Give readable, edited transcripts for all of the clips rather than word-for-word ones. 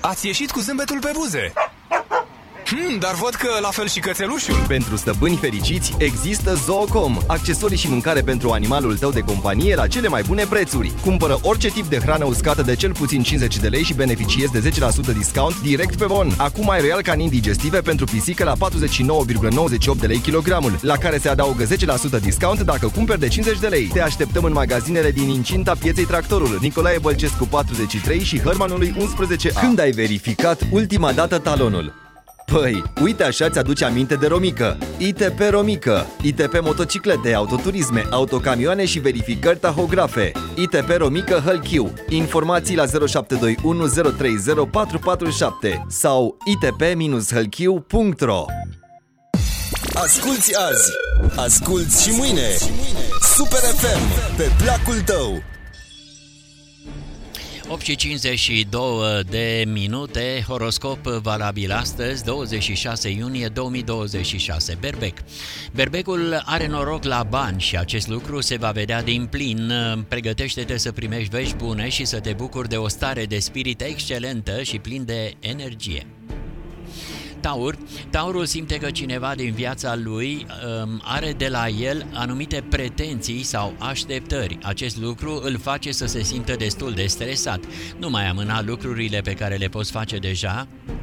ați ieșit cu zâmbetul pe buze. Dar văd că la fel și cățelușul. Pentru stăpâni fericiți există Zoocom, accesorii și mâncare pentru animalul tău de companie la cele mai bune prețuri. Cumpără orice tip de hrană uscată de cel puțin 50 de lei și beneficiezi de 10% discount direct pe bon. Acum ai Royal Canin digestive pentru pisică la 49,98 de lei kilogramul, la care se adaugă 10% discount dacă cumperi de 50 de lei. Te așteptăm în magazinele din incinta pieței Tractorul, Nicolae Bălcescu 43 și Hărmanului 11A. Când ai verificat ultima dată talonul? Păi, uite așa ți-aduce aminte de Romică. ITP Romică, ITP motociclete, autoturisme, autocamioane și verificări tahografe. ITP Romică Hălchiu. Informații la 0721 030 447 sau itp-hălchiu.ro. Asculți azi, asculți și mâine. Super FM, pe placul tău. 8:52 de minute, horoscop valabil astăzi, 26 iunie 2026. Berbec. Berbecul are noroc la bani și acest lucru se va vedea din plin. Pregătește-te să primești vești bune și să te bucuri de o stare de spirit excelentă și plin de energie. Taur. Taurul simte că cineva din viața lui are de la el anumite pretenții sau așteptări. Acest lucru îl face să se simtă destul de stresat. Nu mai amâna lucrurile pe care le poți face deja.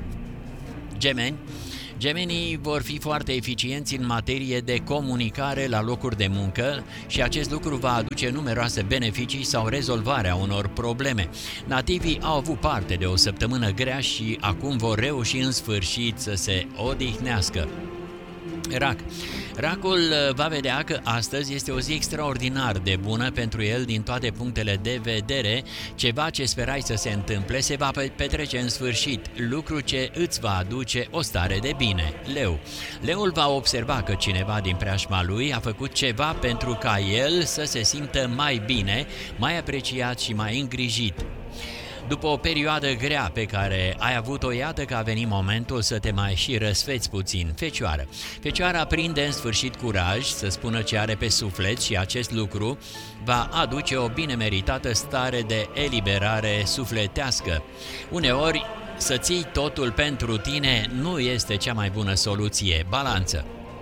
Gemeni. Gemenii vor fi foarte eficienți în materie de comunicare la locuri de muncă și acest lucru va aduce numeroase beneficii sau rezolvarea unor probleme. Nativii au avut parte de o săptămână grea și acum vor reuși în sfârșit să se odihnească. Rac. Racul va vedea că astăzi este o zi extraordinar de bună pentru el din toate punctele de vedere. Ceva ce sperai să se întâmple se va petrece în sfârșit, lucru ce îți va aduce o stare de bine. Leu. Leul va observa că cineva din preajma lui a făcut ceva pentru ca el să se simtă mai bine, mai apreciat și mai îngrijit. După o perioadă grea pe care ai avut-o, iată că a venit momentul să te mai și răsfeți puțin. Fecioară. Fecioara prinde în sfârșit curaj să spună ce are pe suflet și acest lucru va aduce o bine meritată stare de eliberare sufletească. Uneori, să ții totul pentru tine nu este cea mai bună soluție. Balanță.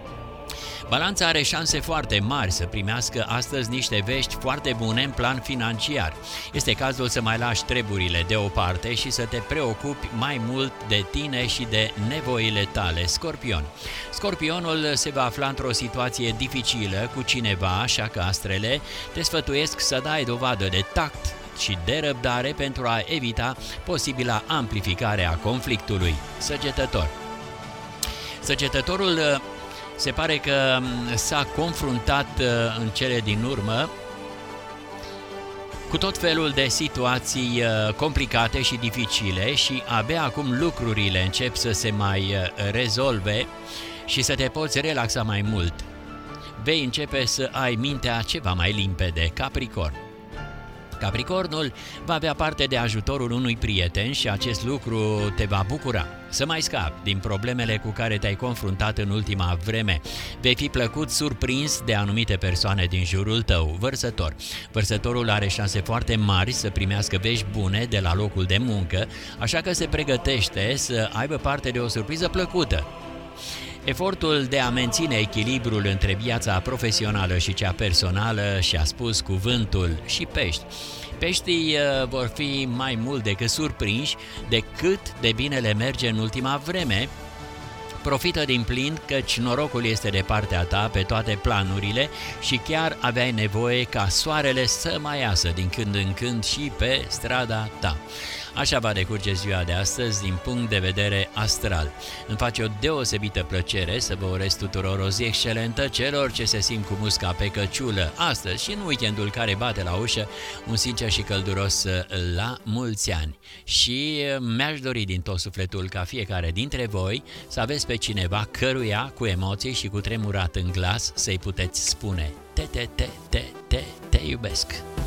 Balanța are șanse foarte mari să primească astăzi niște vești foarte bune în plan financiar. Este cazul să mai lași treburile deoparte și să te preocupi mai mult de tine și de nevoile tale. Scorpion. Scorpionul se va afla într-o situație dificilă cu cineva, așa că astrele te sfătuiesc să dai dovadă de tact și de răbdare pentru a evita posibila amplificare a conflictului. Săgetător. Săgetătorul se pare că s-a confruntat în cele din urmă cu tot felul de situații complicate și dificile și abia acum lucrurile încep să se mai rezolve și să te poți relaxa mai mult. Vei începe să ai mintea ceva mai limpede. Capricorn. Capricornul va avea parte de ajutorul unui prieten și acest lucru te va bucura. Să mai scapi din problemele cu care te-ai confruntat în ultima vreme. Vei fi plăcut surprins de anumite persoane din jurul tău. Vărsător. Vărsătorul are șanse foarte mari să primească vești bune de la locul de muncă, așa că se pregătește să aibă parte de o surpriză plăcută. Efortul de a menține echilibrul între viața profesională și cea personală și-a spus cuvântul. Și pești. Peștii vor fi mai mult decât surprinși de cât de bine le merge în ultima vreme. Profită din plin căci norocul este de partea ta pe toate planurile și chiar aveai nevoie ca soarele să mai iasă din când în când și pe strada ta. Așa va decurge ziua de astăzi din punct de vedere astral. Îmi face o deosebită plăcere să vă urez tuturor o zi excelentă, celor ce se simt cu musca pe căciulă astăzi și în weekendul care bate la ușă, un sincer și călduros la mulți ani. Și mi-aș dori din tot sufletul ca fiecare dintre voi să aveți pe cineva căruia cu emoții și cu tremurat în glas să-i puteți spune te iubesc.